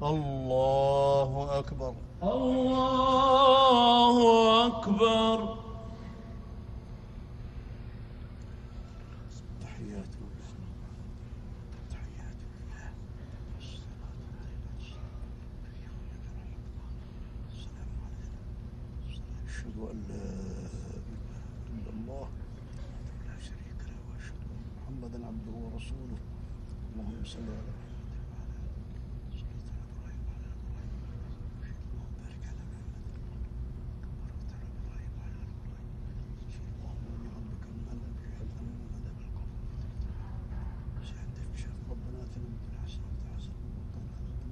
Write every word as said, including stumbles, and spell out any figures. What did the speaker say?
الله أكبر. الله أكبر. تحيات تحيات لله. السلام عليكم. أشهد أن لا إله إلا الله لا شريك له وأشهد أن محمدا عبده ورسوله. اللهم صل على محمد.